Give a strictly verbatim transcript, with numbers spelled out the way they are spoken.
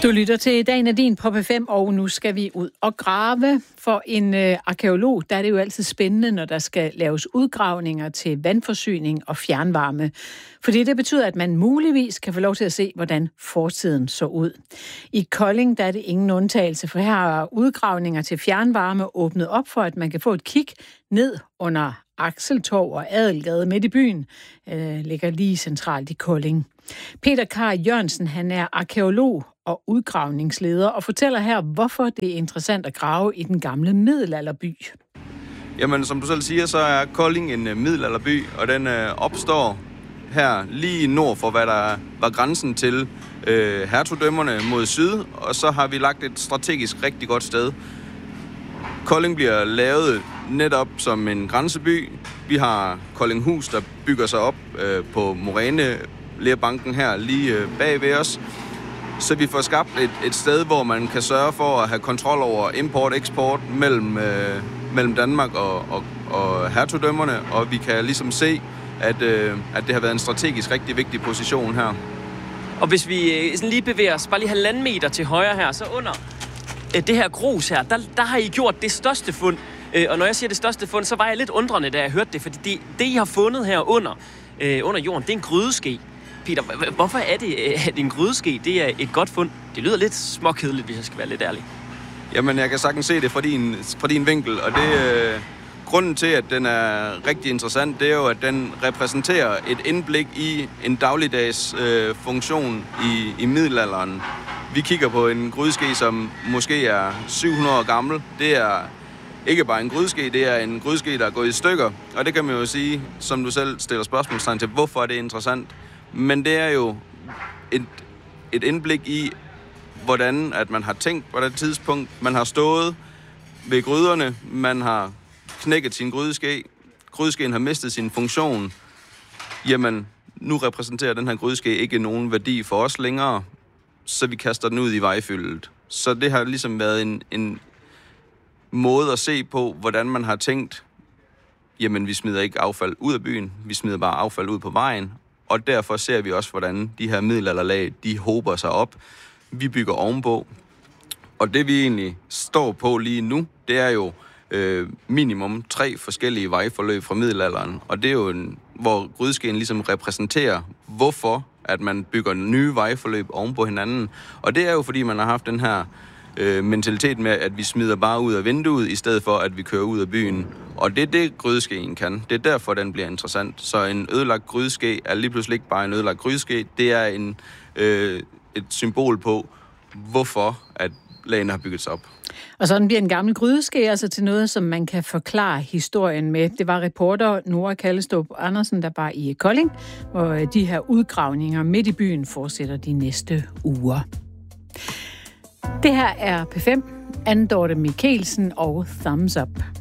Du lytter til Dagen er din på P fem, og nu skal vi ud og grave. For en øh, arkæolog, der er det jo altid spændende, når der skal laves udgravninger til vandforsyning og fjernvarme. Fordi det betyder, at man muligvis kan få lov til at se, hvordan fortiden så ud. I Kolding, der er det ingen undtagelse, for her er udgravninger til fjernvarme åbnet op for, at man kan få et kig ned under Akseltorv og Adelgade midt i byen. Øh, ligger lige centralt i Kolding. Peter Kar Jørgensen, han er arkæolog og udgravningsleder, og fortæller her, hvorfor det er interessant at grave i den gamle middelalderby. Jamen, som du selv siger, så er Kolding en middelalderby, og den øh, opstår her lige nord for, hvad der var grænsen til øh, hertugdømmerne mod syd, og så har vi lagt et strategisk rigtig godt sted. Kolding bliver lavet netop som en grænseby. Vi har Koldinghus, der bygger sig op øh, på morænelerbanken her lige øh, bag ved os. Så vi får skabt et, et sted, hvor man kan sørge for at have kontrol over import og eksport mellem, øh, mellem Danmark og, og, og hertugdømmerne, og vi kan ligesom se, at, øh, at det har været en strategisk rigtig vigtig position her. Og hvis vi øh, sådan lige bevæger os bare lige halvanden meter til højre her, så under øh, det her grus her, der, der har I gjort det største fund. Øh, og når jeg siger det største fund, så var jeg lidt undrende, da jeg hørte det, fordi det, det I har fundet her under, øh, under jorden, det er en grydeske. Peter, hvorfor er det, at en grydeske, det er et godt fund? Det lyder lidt småkedeligt, hvis jeg skal være lidt ærlig. Jamen, jeg kan sagtens se det fra din, fra din vinkel, og det, øh, grunden til, at den er rigtig interessant, det er jo, at den repræsenterer et indblik i en dagligdags øh, funktion i, i middelalderen. Vi kigger på en grydeske, som måske er syv hundrede år gammel. Det er ikke bare en grydeske, det er en grydeske, der er gået i stykker. Og det kan man jo sige, som du selv stiller spørgsmålstegn til, hvorfor er det interessant? Men det er jo et, et indblik i, hvordan at man har tænkt på det tidspunkt. Man har stået ved gryderne, man har knækket sin grydeske, grydeskeen har mistet sin funktion. Jamen, nu repræsenterer den her grydeske ikke nogen værdi for os længere, så vi kaster den ud i vejfyldet. Så det har ligesom været en, en måde at se på, hvordan man har tænkt, jamen, vi smider ikke affald ud af byen, vi smider bare affald ud på vejen. Og derfor ser vi også, hvordan de her middelalderlag, de hober sig op. Vi bygger ovenpå. Og det vi egentlig står på lige nu, det er jo øh, minimum tre forskellige vejforløb fra middelalderen. Og det er jo, en, hvor grydeskeen ligesom repræsenterer, hvorfor at man bygger nye vejforløb ovenpå hinanden. Og det er jo, fordi man har haft den her øh, mentalitet med, at vi smider bare ud af vinduet, i stedet for, at vi kører ud af byen. Og det er det, grydeskeen kan. Det er derfor, den bliver interessant. Så en ødelagt grydeske er lige pludselig ikke bare en ødelagt grydeske. Det er en, øh, et symbol på, hvorfor at lagene har bygget sig op. Og sådan bliver en gammel grydeske altså til noget, som man kan forklare historien med. Det var reporter Nora Kallestrup Andersen, der var i Kolding, hvor de her udgravninger midt i byen fortsætter de næste uger. Det her er P fem, Anne Dorte Mikkelsen og Thumbs Up.